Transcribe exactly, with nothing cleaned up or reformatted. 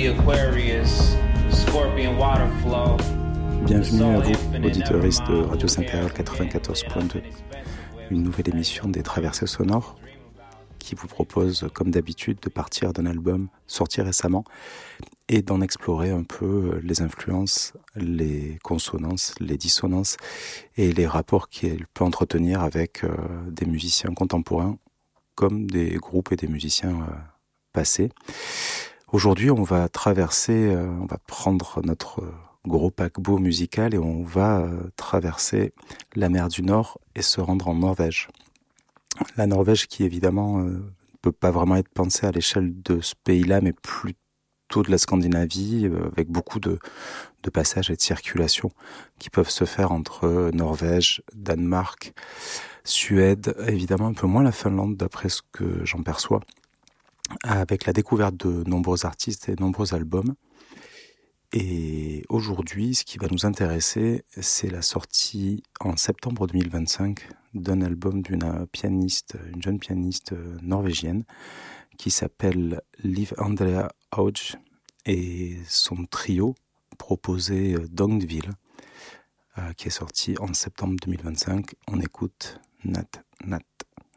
Bienvenue à vous, auditeuristes de Radio Saint-Péral quatre-vingt-quatorze point deux, une nouvelle émission des Traversées sonores qui vous propose, comme d'habitude, de partir d'un album sorti récemment et d'en explorer un peu les influences, les consonances, les dissonances et les rapports qu'il peut entretenir avec euh, des musiciens contemporains comme des groupes et des musiciens euh, passés. Aujourd'hui, on va traverser, euh, on va prendre notre gros paquebot musical et on va euh, traverser la mer du Nord et se rendre en Norvège. La Norvège qui, évidemment, ne euh, peut pas vraiment être pensée à l'échelle de ce pays-là, mais plutôt de la Scandinavie, euh, avec beaucoup de, de passages et de circulations qui peuvent se faire entre Norvège, Danemark, Suède, évidemment un peu moins la Finlande, d'après ce que j'en perçois, avec la découverte de nombreux artistes et de nombreux albums. Et aujourd'hui, ce qui va nous intéresser, c'est la sortie en septembre deux mille vingt-cinq d'un album d'une pianiste, une jeune pianiste norvégienne qui s'appelle Liv Andrea Hauge et son trio proposé Dongdeville, euh, qui est sorti en septembre deux mille vingt-cinq. On écoute Nat Nat.